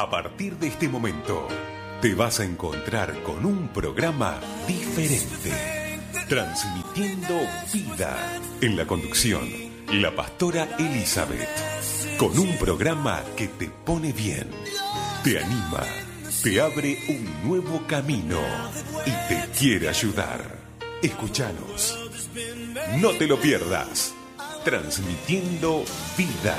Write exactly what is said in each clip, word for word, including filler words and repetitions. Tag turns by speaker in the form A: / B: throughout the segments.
A: A partir de este momento, te vas a encontrar con un programa diferente, transmitiendo vida. En la conducción, la pastora Elizabeth, con un programa que te pone bien, te anima, te abre un nuevo camino y te quiere ayudar. Escúchanos, no te lo pierdas, transmitiendo vida.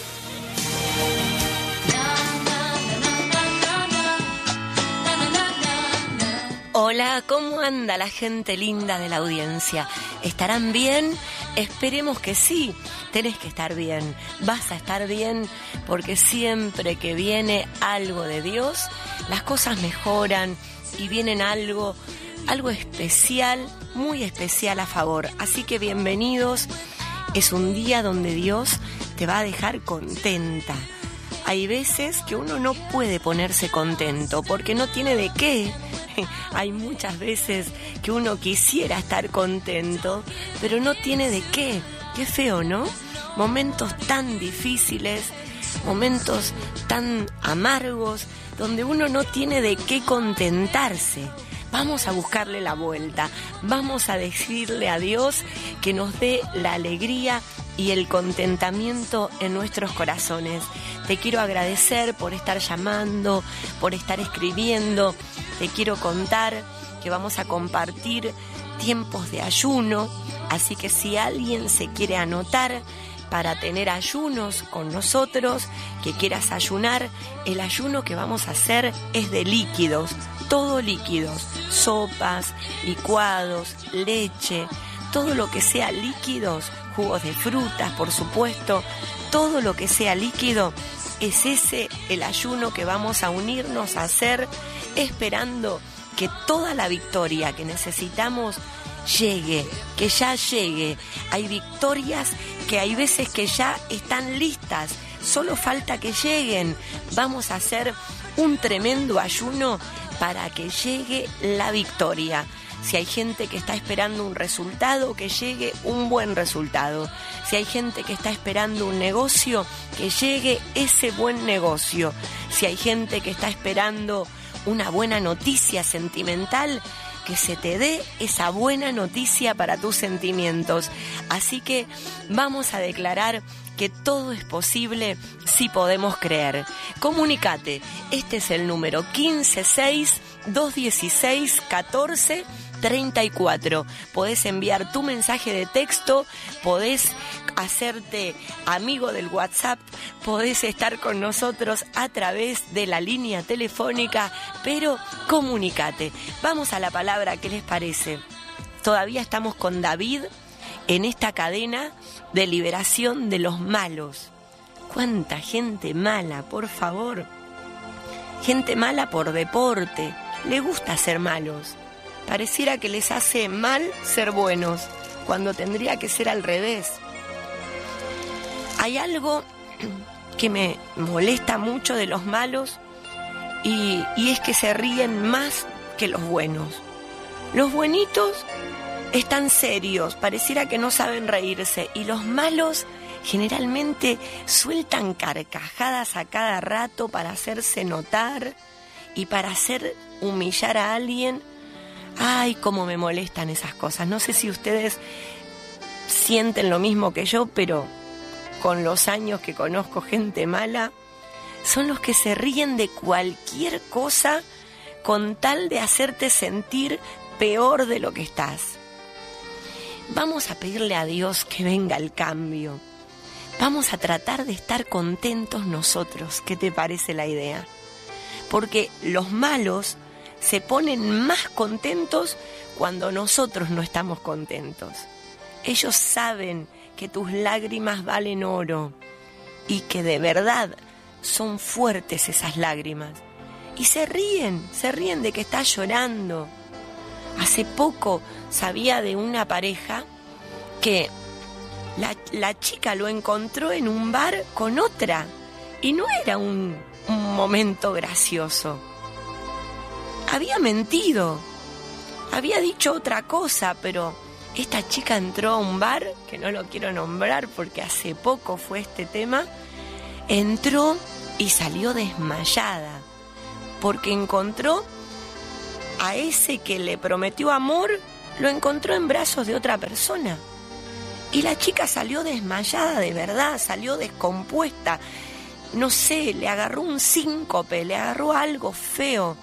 B: Hola, ¿cómo anda la gente linda de la audiencia? ¿Estarán bien? Esperemos que sí. Tenés que estar bien, vas a estar bien, porque siempre que viene algo de Dios, las cosas mejoran y vienen algo, algo especial, muy especial a favor. Así que bienvenidos, es un día donde Dios te va a dejar contenta. Hay veces que uno no puede ponerse contento porque no tiene de qué. Hay muchas veces que uno quisiera estar contento, pero no tiene de qué. Qué feo, ¿no? Momentos tan difíciles, momentos tan amargos, donde uno no tiene de qué contentarse. Vamos a buscarle la vuelta, vamos a decirle a Dios que nos dé la alegría y el contentamiento en nuestros corazones. Te quiero agradecer por estar llamando, por estar escribiendo. Te quiero contar que vamos a compartir tiempos de ayuno, así que si alguien se quiere anotar para tener ayunos con nosotros, que quieras ayunar, el ayuno que vamos a hacer es de líquidos, todo líquidos, sopas, licuados, leche, todo lo que sea líquidos, jugos de frutas, por supuesto, todo lo que sea líquido, es ese el ayuno que vamos a unirnos a hacer, esperando que toda la victoria que necesitamos llegue, que ya llegue. Hay victorias que hay veces que ya están listas, solo falta que lleguen. Vamos a hacer un tremendo ayuno para que llegue la victoria. Si hay gente que está esperando un resultado, que llegue un buen resultado. Si hay gente que está esperando un negocio, que llegue ese buen negocio. Si hay gente que está esperando una buena noticia sentimental, que se te dé esa buena noticia para tus sentimientos. Así que vamos a declarar que todo es posible si podemos creer. Comunicate, este es el número quince seis, dos dieciséis, catorce treinta y cuatro. Podés enviar tu mensaje de texto, podés hacerte amigo del WhatsApp, podés estar con nosotros a través de la línea telefónica, pero comunícate. Vamos a la palabra, ¿qué les parece? Todavía estamos con David en esta cadena de liberación de los malos. ¿Cuánta gente mala, por favor? Gente mala por deporte, le gusta ser malos. Pareciera que les hace mal ser buenos, cuando tendría que ser al revés. Hay algo que me molesta mucho de los malos y, y es que se ríen más que los buenos. Los buenitos están serios, pareciera que no saben reírse, y los malos generalmente sueltan carcajadas a cada rato para hacerse notar y para hacer humillar a alguien. Ay, cómo me molestan esas cosas. No sé si ustedes sienten lo mismo que yo, pero con los años que conozco gente mala, son los que se ríen de cualquier cosa con tal de hacerte sentir peor de lo que estás. Vamos a pedirle a Dios que venga el cambio. Vamos a tratar de estar contentos nosotros. ¿Qué te parece la idea? Porque los malos se ponen más contentos cuando nosotros no estamos contentos. Ellos saben que tus lágrimas valen oro y que de verdad son fuertes esas lágrimas. Y se ríen, se ríen de que estás llorando. Hace poco sabía de una pareja que la, la chica lo encontró en un bar con otra y no era un, un momento gracioso. Había mentido, había dicho otra cosa, pero esta chica entró a un bar, que no lo quiero nombrar porque hace poco fue este tema, entró y salió desmayada, porque encontró a ese que le prometió amor, lo encontró en brazos de otra persona. Y la chica salió desmayada de verdad, salió descompuesta. No sé, le agarró un síncope, le agarró algo feo.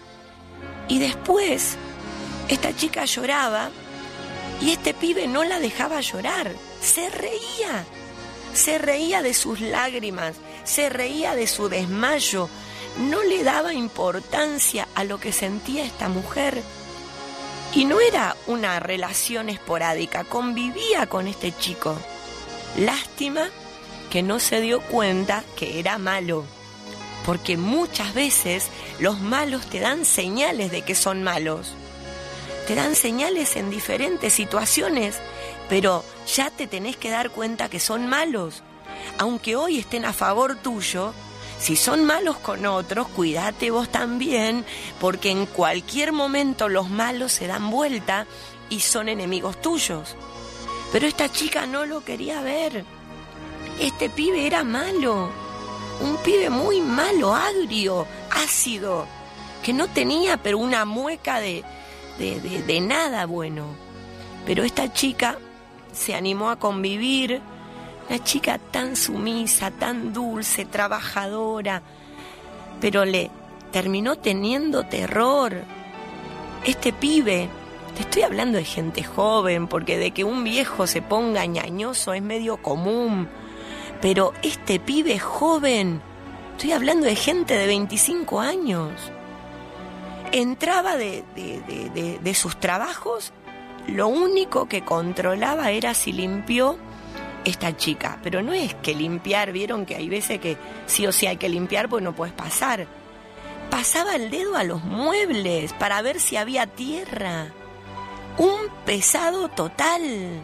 B: Y después, esta chica lloraba y este pibe no la dejaba llorar. Se reía, se reía de sus lágrimas, se reía de su desmayo. No le daba importancia a lo que sentía esta mujer. Y no era una relación esporádica, convivía con este chico. Lástima que no se dio cuenta que era malo, porque muchas veces los malos te dan señales de que son malos. Te dan señales en diferentes situaciones, pero ya te tenés que dar cuenta que son malos. Aunque hoy estén a favor tuyo, si son malos con otros, cuídate vos también, porque en cualquier momento los malos se dan vuelta y son enemigos tuyos. Pero esta chica no lo quería ver. Este pibe era malo, un pibe muy malo, agrio, ácido, que no tenía pero una mueca de, de, de, de nada bueno. Pero esta chica se animó a convivir. Una chica tan sumisa, tan dulce, trabajadora, pero le terminó teniendo terror. Este pibe, te estoy hablando de gente joven, porque de que un viejo se ponga ñañoso es medio común, pero este pibe joven, estoy hablando de gente de veinticinco años, entraba de, de, de, de, de sus trabajos, lo único que controlaba era si limpió esta chica, pero no es que limpiar, vieron que hay veces que sí o sí hay que limpiar pues no puedes pasar. Pasaba el dedo a los muebles para ver si había tierra. Un pesado total.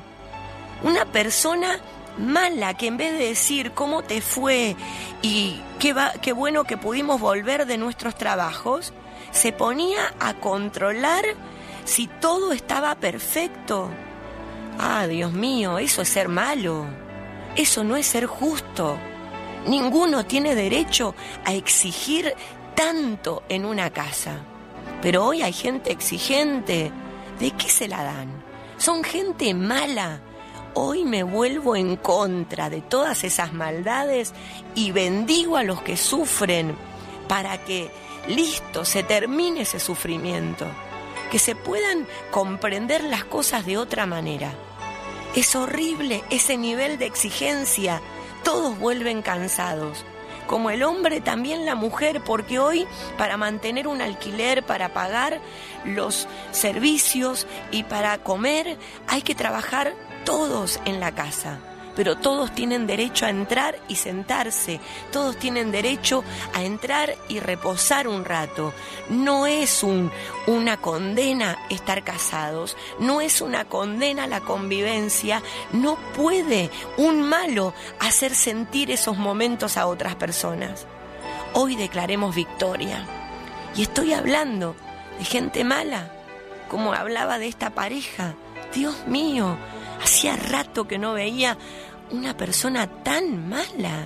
B: Una persona mala que en vez de decir cómo te fue y qué, va, qué bueno que pudimos volver de nuestros trabajos, se ponía a controlar si todo estaba perfecto. Ah, Dios mío, eso es ser malo. Eso no es ser justo. Ninguno tiene derecho a exigir tanto en una casa. Pero hoy hay gente exigente. ¿De qué se la dan? Son gente mala. Hoy me vuelvo en contra de todas esas maldades y bendigo a los que sufren para que, listo, se termine ese sufrimiento. Que se puedan comprender las cosas de otra manera. Es horrible ese nivel de exigencia. Todos vuelven cansados. Como el hombre, también la mujer, porque hoy para mantener un alquiler, para pagar los servicios y para comer, hay que trabajar todos en la casa. Pero todos tienen derecho a entrar y sentarse, todos tienen derecho a entrar y reposar un rato. No es un, una condena estar casados, no es una condena la convivencia, no puede un malo hacer sentir esos momentos a otras personas. Hoy declaremos victoria. Y estoy hablando de gente mala, como hablaba de esta pareja. Dios mío, hacía rato que no veía una persona tan mala.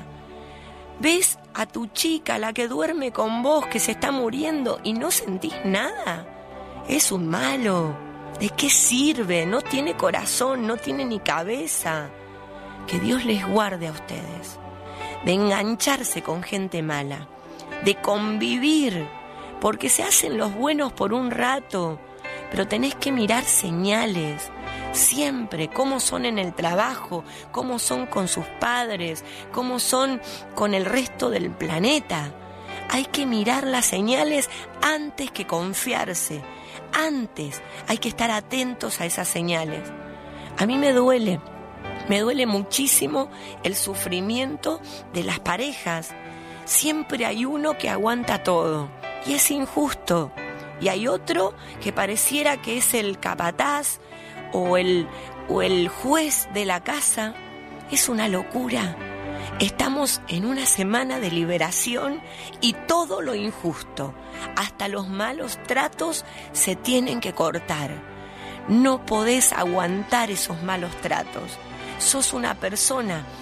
B: ¿Ves a tu chica, la que duerme con vos, que se está muriendo y no sentís nada? Es un malo. ¿De qué sirve? No tiene corazón, no tiene ni cabeza. Que Dios les guarde a ustedes de engancharse con gente mala, de convivir, porque se hacen los buenos por un rato, pero tenés que mirar señales. Siempre, cómo son en el trabajo, cómo son con sus padres, cómo son con el resto del planeta. Hay que mirar las señales antes que confiarse. Antes hay que estar atentos a esas señales. A mí me duele, me duele muchísimo el sufrimiento de las parejas. Siempre hay uno que aguanta todo y es injusto. Y hay otro que pareciera que es el capataz o el, o el juez de la casa. Es una locura. Estamos en una semana de liberación y todo lo injusto, hasta los malos tratos, se tienen que cortar. No podés aguantar esos malos tratos. Sos una persona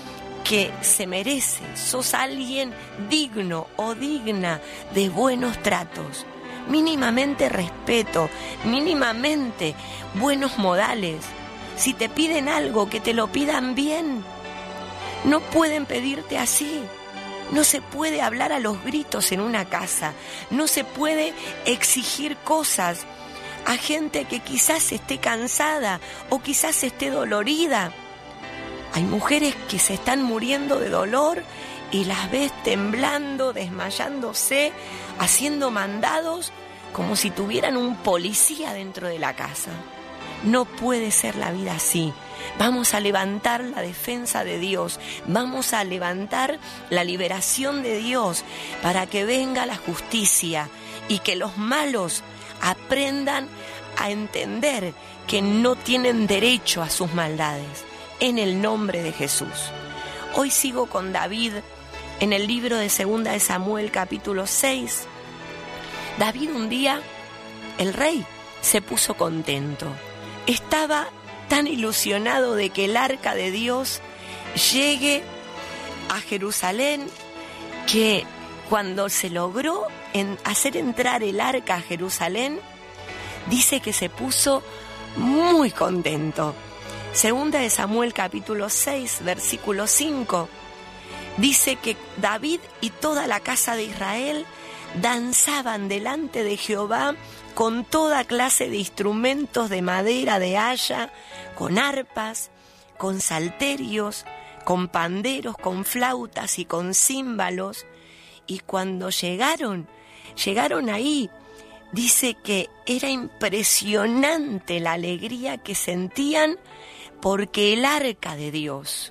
B: que se merece, sos alguien digno o digna de buenos tratos, mínimamente respeto, mínimamente buenos modales. Si te piden algo, que te lo pidan bien. No pueden pedirte así. No se puede hablar a los gritos en una casa. No se puede exigir cosas a gente que quizás esté cansada o quizás esté dolorida. Hay mujeres que se están muriendo de dolor y las ves temblando, desmayándose, haciendo mandados como si tuvieran un policía dentro de la casa. No puede ser la vida así. Vamos a levantar la defensa de Dios, vamos a levantar la liberación de Dios para que venga la justicia y que los malos aprendan a entender que no tienen derecho a sus maldades, en el nombre de Jesús. Hoy sigo con David en el libro de Segunda de Samuel, capítulo seis. David un día, el rey, se puso contento. Estaba tan ilusionado de que el arca de Dios llegue a Jerusalén que cuando se logró en hacer entrar el arca a Jerusalén, dice que se puso muy contento. Segunda de Samuel capítulo seis, versículo cinco, dice que David y toda la casa de Israel danzaban delante de Jehová con toda clase de instrumentos de madera de haya, con arpas, con salterios, con panderos, con flautas y con címbalos. Y cuando llegaron, llegaron ahí, dice que era impresionante la alegría que sentían porque el arca de Dios,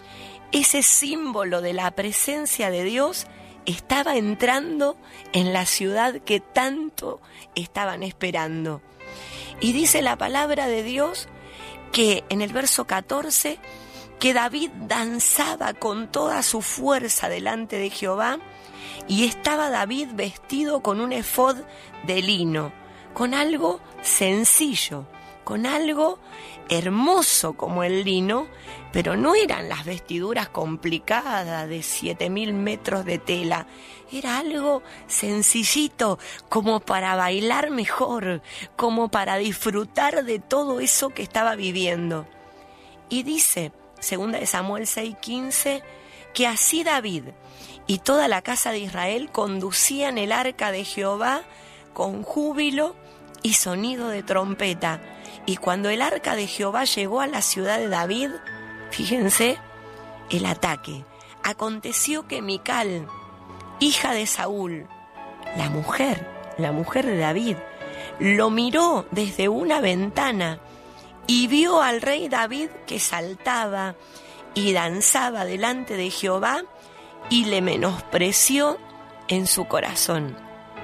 B: ese símbolo de la presencia de Dios, estaba entrando en la ciudad que tanto estaban esperando. Y dice la palabra de Dios que en el verso catorce, que David danzaba con toda su fuerza delante de Jehová, y estaba David vestido con un efod de lino, con algo sencillo, con algo hermoso como el lino, pero no eran las vestiduras complicadas de siete mil metros de tela. Era algo sencillito, como para bailar mejor, como para disfrutar de todo eso que estaba viviendo. Y dice, segunda de Samuel seis quince, que así David y toda la casa de Israel conducían el arca de Jehová con júbilo y sonido de trompeta. Y cuando el arca de Jehová llegó a la ciudad de David, fíjense el ataque. Aconteció que Mical, hija de Saúl, la mujer, la mujer de David, lo miró desde una ventana y vio al rey David que saltaba y danzaba delante de Jehová y le menospreció en su corazón.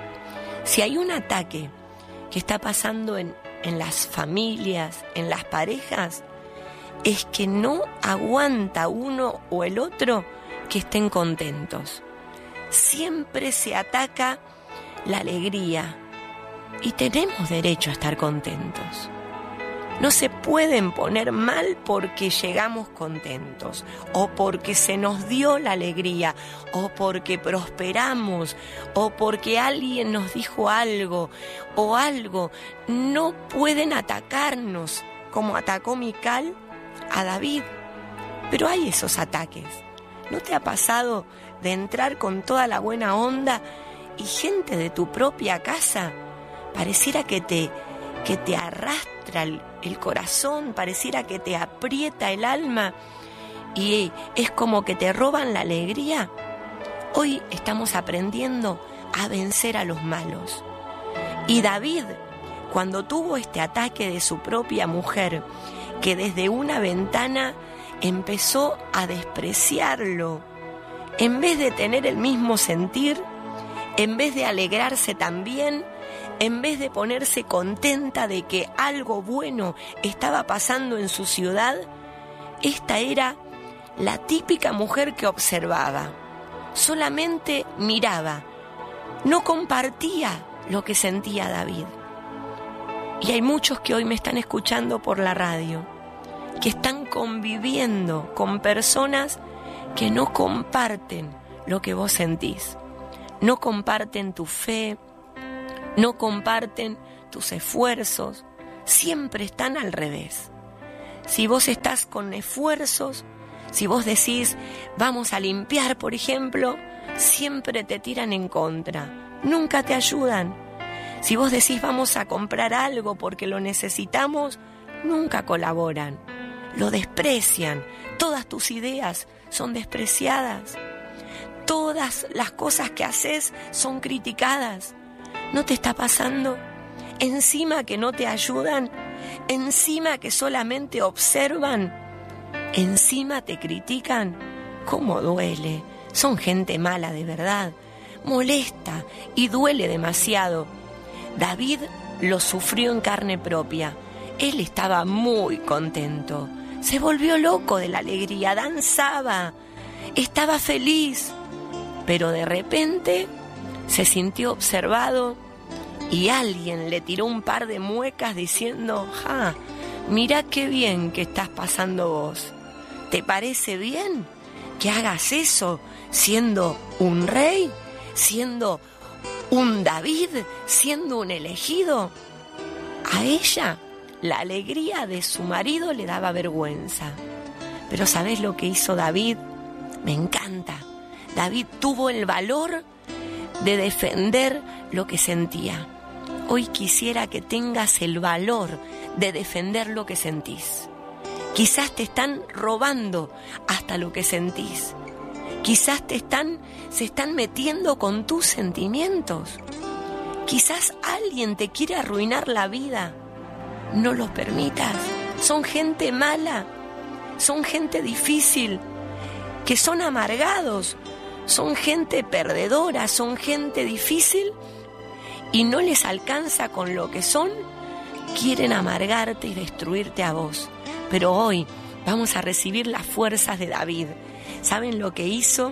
B: Si hay un ataque que está pasando en, en las familias, en las parejas, es que no aguanta uno o el otro que estén contentos. Siempre se ataca la alegría y tenemos derecho a estar contentos. No se pueden poner mal porque llegamos contentos, o porque se nos dio la alegría, o porque prosperamos, o porque alguien nos dijo algo, o algo. No pueden atacarnos como atacó Mical a David. Pero hay esos ataques. ¿No te ha pasado de entrar con toda la buena onda y gente de tu propia casa pareciera que te, que te arrastra el, el corazón, pareciera que te aprieta el alma y es como que te roban la alegría? Hoy estamos aprendiendo a vencer a los malos. Y David, cuando tuvo este ataque de su propia mujer, que desde una ventana empezó a despreciarlo, en vez de tener el mismo sentir, en vez de alegrarse también, en vez de ponerse contenta de que algo bueno estaba pasando en su ciudad, esta era la típica mujer que observaba, solamente miraba, no compartía lo que sentía David. Y hay muchos que hoy me están escuchando por la radio, que están conviviendo con personas que no comparten lo que vos sentís, no comparten tu fe, no comparten tus esfuerzos, siempre están al revés. Si vos estás con esfuerzos, si vos decís, vamos a limpiar, por ejemplo, siempre te tiran en contra, nunca te ayudan. Si vos decís, vamos a comprar algo porque lo necesitamos, nunca colaboran, lo desprecian, todas tus ideas son despreciadas, todas las cosas que haces son criticadas. ¿No te está pasando? Encima que no te ayudan, encima que solamente observan, encima te critican. ¿Cómo duele? Son gente mala de verdad, molesta y duele demasiado. David lo sufrió en carne propia. Él estaba muy contento, se volvió loco de la alegría, danzaba, estaba feliz, pero de repente se sintió observado y alguien le tiró un par de muecas diciendo, ja, mirá qué bien que estás pasando vos. ¿Te parece bien que hagas eso siendo un rey, siendo un David, siendo un elegido? A ella la alegría de su marido le daba vergüenza. Pero ¿sabés lo que hizo David? Me encanta. David tuvo el valor de defender lo que sentía. Hoy quisiera que tengas el valor de defender lo que sentís. Quizás te están robando hasta lo que sentís. Quizás te están, se están metiendo con tus sentimientos. Quizás alguien te quiere arruinar la vida. No los permitas. Son gente mala, son gente difícil, que son amargados, son gente perdedora, son gente difícil y no les alcanza con lo que son, quieren amargarte y destruirte a vos. Pero hoy vamos a recibir las fuerzas de David. ¿Saben lo que hizo?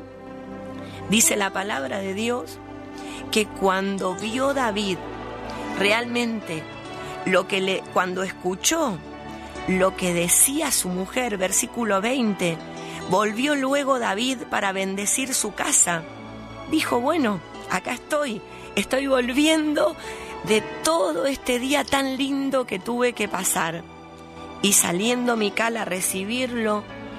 B: Dice la palabra de Dios que cuando vio David realmente lo que le, cuando escuchó lo que decía su mujer, versículo veinte, volvió luego David para bendecir su casa. Dijo, bueno, acá estoy, estoy volviendo de todo este día tan lindo que tuve que pasar. Y saliendo Mical a recibirlo,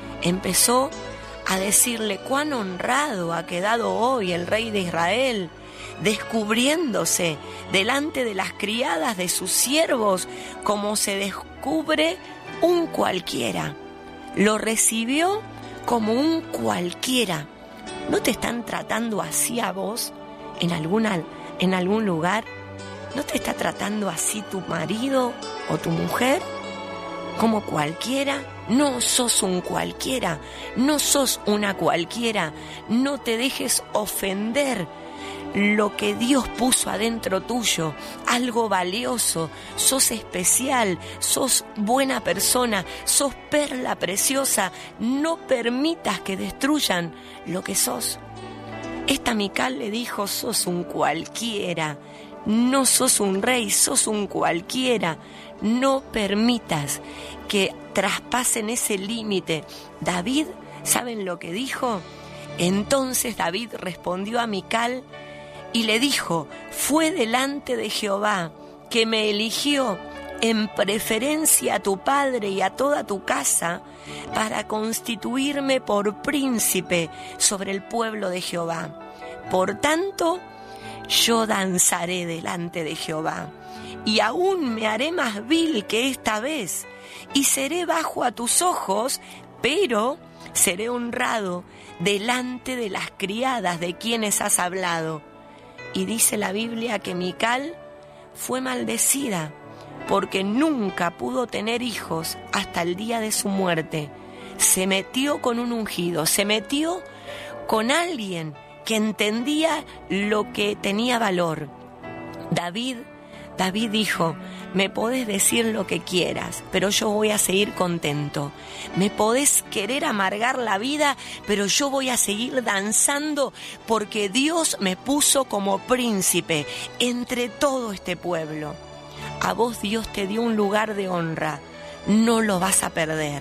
B: empezó a decirle cuán honrado ha quedado hoy el rey de Israel, descubriéndose delante de las criadas de sus siervos como se descubre un cualquiera. Lo recibió como un cualquiera. ¿No te están tratando así a vos en, alguna, en algún lugar? ¿No te está tratando así tu marido o tu mujer? ¿Como cualquiera? No sos un cualquiera, no sos una cualquiera. No te dejes ofender. Lo que Dios puso adentro tuyo, algo valioso, sos especial, sos buena persona, sos perla preciosa. No permitas que destruyan lo que sos. Esta Mical le dijo, sos un cualquiera, no sos un rey, sos un cualquiera. No permitas que traspasen ese límite. David, ¿saben lo que dijo? Entonces David respondió a Mical y le dijo, fue delante de Jehová que me eligió en preferencia a tu padre y a toda tu casa para constituirme por príncipe sobre el pueblo de Jehová. Por tanto, yo danzaré delante de Jehová y aún me haré más vil que esta vez y seré bajo a tus ojos, pero seré honrado delante de las criadas de quienes has hablado. Y dice la Biblia que Mical fue maldecida porque nunca pudo tener hijos hasta el día de su muerte. Se metió con un ungido, se metió con alguien que entendía lo que tenía valor. David, David dijo, me podés decir lo que quieras, pero yo voy a seguir contento. Me podés querer amargar la vida, pero yo voy a seguir danzando porque Dios me puso como príncipe entre todo este pueblo. A vos Dios te dio un lugar de honra, no lo vas a perder.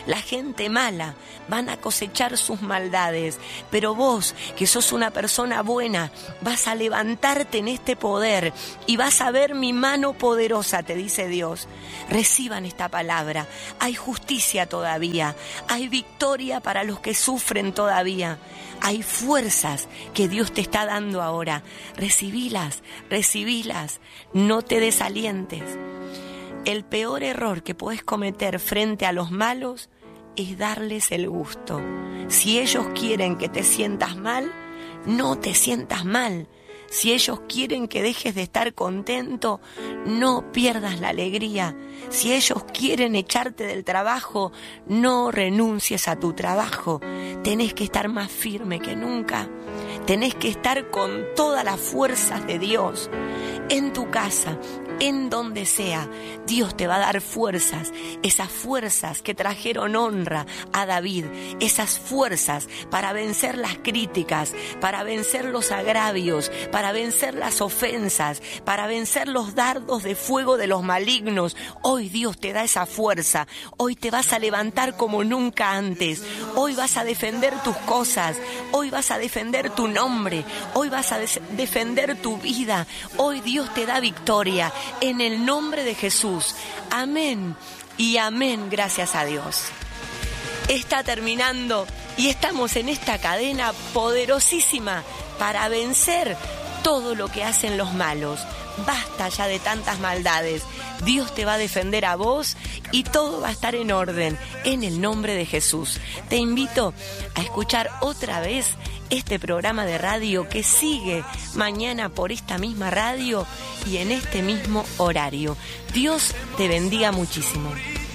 B: La gente mala van a cosechar sus maldades, pero vos, que sos una persona buena, vas a levantarte en este poder y vas a ver mi mano poderosa, te dice Dios. Reciban esta palabra. Hay justicia todavía, hay victoria para los que sufren todavía. Hay fuerzas que Dios te está dando ahora. Recibilas, recibilas, no te desalientes. El peor error que puedes cometer frente a los malos es darles el gusto. Si ellos quieren que te sientas mal, no te sientas mal. Si ellos quieren que dejes de estar contento, no pierdas la alegría. Si ellos quieren echarte del trabajo, no renuncies a tu trabajo. Tenés que estar más firme que nunca. Tenés que estar con todas las fuerzas de Dios. En tu casa, en donde sea, Dios te va a dar fuerzas, esas fuerzas que trajeron honra a David, esas fuerzas para vencer las críticas, para vencer los agravios, para vencer las ofensas, para vencer los dardos de fuego de los malignos. Hoy Dios te da esa fuerza, hoy te vas a levantar como nunca antes, hoy vas a defender tus cosas, hoy vas a defender tu nombre, hoy vas a des- defender tu vida, hoy Dios te da victoria. En el nombre de Jesús. Amén y amén, gracias a Dios. Está terminando y estamos en esta cadena poderosísima para vencer todo lo que hacen los malos. Basta ya de tantas maldades. Dios te va a defender a vos y todo va a estar en orden en el nombre de Jesús. Te invito a escuchar otra vez este programa de radio que sigue mañana por esta misma radio y en este mismo horario. Dios te bendiga muchísimo.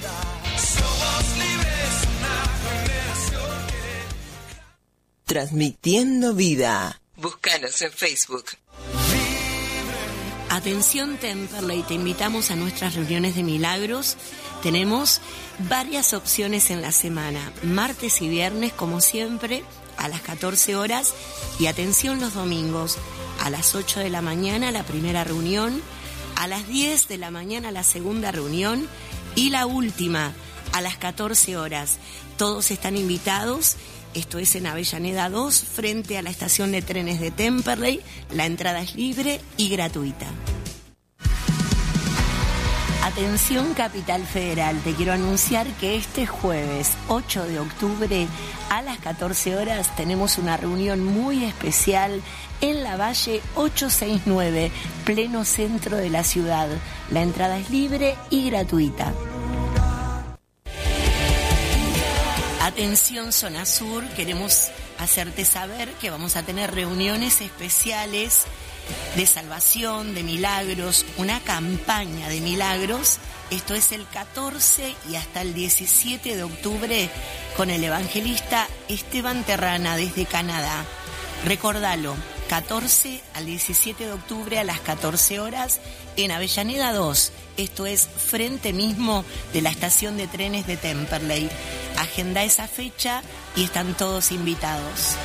C: Transmitiendo vida. Búscanos en Facebook.
B: Atención Temperley, te invitamos a nuestras reuniones de milagros. Tenemos varias opciones en la semana, martes y viernes como siempre a las catorce horas y atención los domingos a las ocho de la mañana la primera reunión, a las diez de la mañana la segunda reunión y la última a las catorce horas. Todos están invitados. Esto es en Avellaneda dos, frente a la estación de trenes de Temperley. La entrada es libre y gratuita. Atención Capital Federal, te quiero anunciar que este jueves ocho de octubre a las catorce horas tenemos una reunión muy especial en la Valle ochocientos sesenta y nueve, pleno centro de la ciudad. La entrada es libre y gratuita. Atención Zona Sur, queremos hacerte saber que vamos a tener reuniones especiales de salvación, de milagros, una campaña de milagros. Esto es el catorce y hasta el diecisiete de octubre con el evangelista Esteban Terrana desde Canadá. Recordalo, catorce al diecisiete de octubre a las catorce horas en Avellaneda dos. Esto es frente mismo de la estación de trenes de Temperley. Agenda esa fecha y están todos invitados.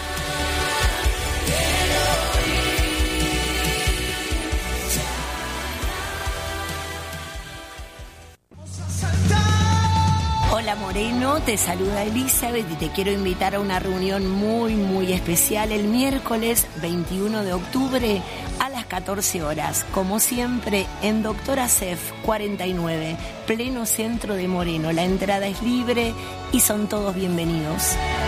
B: Hola Moreno, te saluda Elizabeth y te quiero invitar a una reunión muy muy especial el miércoles veintiuno de octubre a las catorce horas, como siempre en Doctora Cef cuarenta y nueve, pleno centro de Moreno. La entrada es libre y son todos bienvenidos.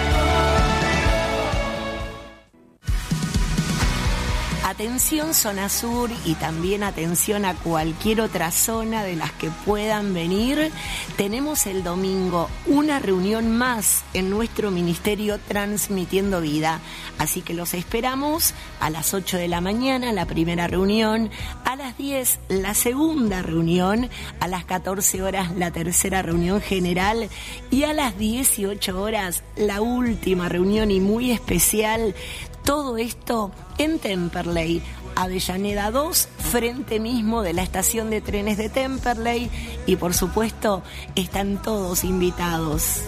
B: Atención Zona Sur y también atención a cualquier otra zona de las que puedan venir. Tenemos el domingo una reunión más en nuestro ministerio Transmitiendo Vida. Así que los esperamos a las ocho de la mañana, la primera reunión, a las diez la segunda reunión, a las catorce horas la tercera reunión general y a las dieciocho horas la última reunión y muy especial. Todo esto en Temperley, Avellaneda dos, frente mismo de la estación de trenes de Temperley y por supuesto están todos invitados.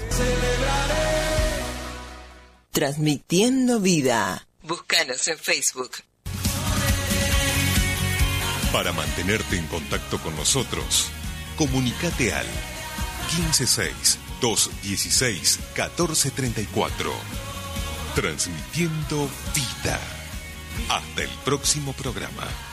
C: Transmitiendo vida. Búscanos en Facebook.
A: Para mantenerte en contacto con nosotros, comunícate al uno cinco seis, dos uno seis, uno cuatro tres cuatro. Transmitiendo vida. Hasta el próximo programa.